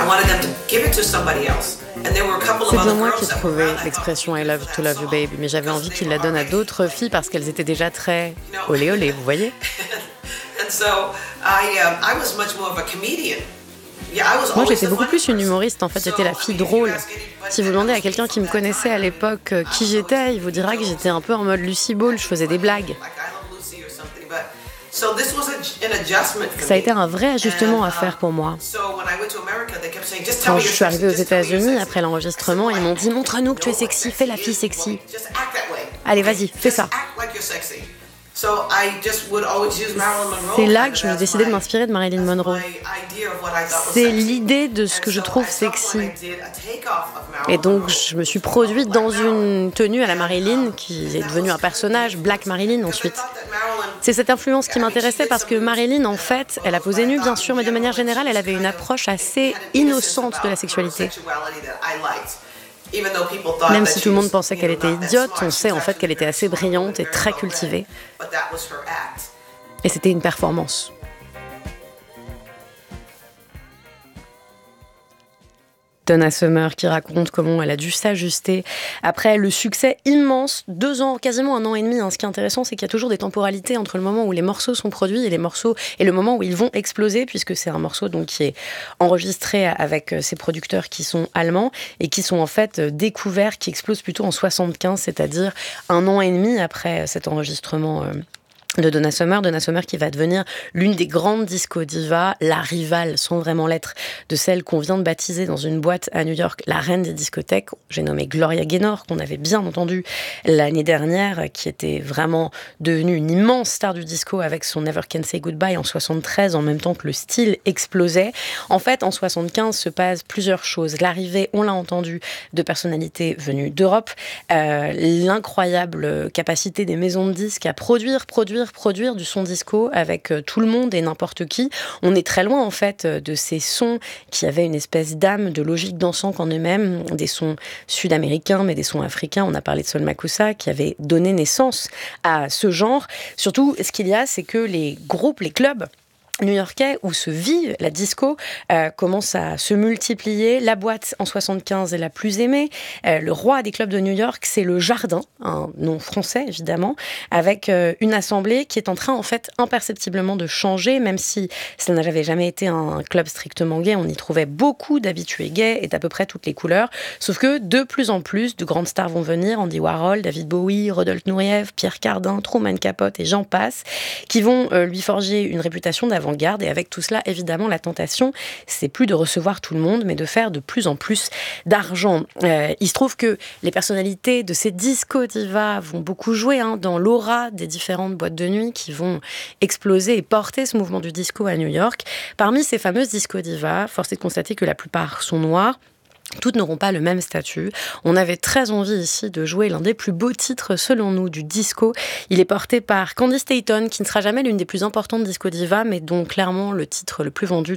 C'est bien moi qui trouvais l'expression I love to love you baby, mais j'avais envie qu'il la donne à d'autres filles parce qu'elles étaient déjà très olé olé, vous voyez. Moi, j'étais beaucoup plus une humoriste. En fait, j'étais la fille drôle. Si vous demandez à quelqu'un qui me connaissait à l'époque qui j'étais, il vous dira que j'étais un peu en mode Lucy Ball, je faisais des blagues. Ça a été un vrai ajustement à faire pour moi. Quand je suis arrivée aux États-Unis, après l'enregistrement, ils m'ont dit « Montre-nous que tu es sexy, fais la fille sexy. Allez, vas-y, fais ça. » C'est là que je me suis décidé de m'inspirer de Marilyn Monroe. C'est l'idée de ce que je trouve sexy. Et donc, je me suis produite dans une tenue à la Marilyn, qui est devenue un personnage, Black Marilyn ensuite. C'est cette influence qui m'intéressait parce que Marilyn, en fait, elle a posé nue, bien sûr, mais de manière générale, elle avait une approche assez innocente de la sexualité. Même si tout le monde pensait qu'elle était idiote, on sait en fait qu'elle était assez brillante et très cultivée. Et c'était une performance. Donna Summer qui raconte comment elle a dû s'ajuster après le succès immense, 2 ans, quasiment 1 an et demi. Ce qui est intéressant, c'est qu'il y a toujours des temporalités entre le moment où les morceaux sont produits et le moment où ils vont exploser, puisque c'est un morceau donc qui est enregistré avec ses producteurs qui sont allemands et qui sont en fait découverts, qui explosent plutôt en 75, c'est-à-dire 1 an et demi après cet enregistrement de Donna Summer qui va devenir l'une des grandes disco divas, la rivale, sans vraiment l'être, de celle qu'on vient de baptiser dans une boîte à New York, la reine des discothèques. J'ai nommé Gloria Gaynor, qu'on avait bien entendu l'année dernière, qui était vraiment devenue une immense star du disco avec son Never Can Say Goodbye en 73, en même temps que le style explosait. En fait, en 75 se passent plusieurs choses. L'arrivée, on l'a entendu, de personnalités venues d'Europe, l'incroyable capacité des maisons de disques à produire du son disco avec tout le monde et n'importe qui. On est très loin en fait de ces sons qui avaient une espèce d'âme, de logique dansante en eux-mêmes, des sons sud-américains mais des sons africains. On a parlé de Sol Makusa qui avait donné naissance à ce genre. Surtout, ce qu'il y a, c'est que les groupes, les clubs new-yorkais où se vit la disco commence à se multiplier. La boîte en 75 est la plus aimée. Le roi des clubs de New York, c'est le Jardin, un nom français évidemment, avec une assemblée qui est en train en fait imperceptiblement de changer, même si ça n'avait jamais été un club strictement gay. On y trouvait beaucoup d'habitués gays et d'à peu près toutes les couleurs. Sauf que de plus en plus de grandes stars vont venir, Andy Warhol, David Bowie, Rodolphe Nureyev, Pierre Cardin, Truman Capote et j'en passe, qui vont lui forger une réputation d'avant-garde. Et avec tout cela, évidemment, la tentation, c'est plus de recevoir tout le monde, mais de faire de plus en plus d'argent. Il se trouve que les personnalités de ces disco divas vont beaucoup jouer dans l'aura des différentes boîtes de nuit qui vont exploser et porter ce mouvement du disco à New York. Parmi ces fameuses disco divas, force est de constater que la plupart sont noires. Toutes n'auront pas le même statut. On avait très envie ici de jouer l'un des plus beaux titres, selon nous, du disco. Il est porté par Candy Staton, qui ne sera jamais l'une des plus importantes disco divas, mais dont clairement le titre le plus vendu